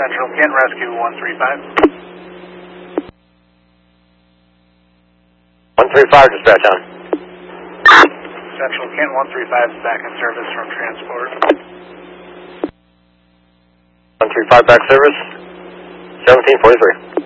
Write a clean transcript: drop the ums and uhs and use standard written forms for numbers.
Central Kent Rescue 135. 135, dispatch on. Central Kent 135 is back in service from transport. 135 back service, 1743.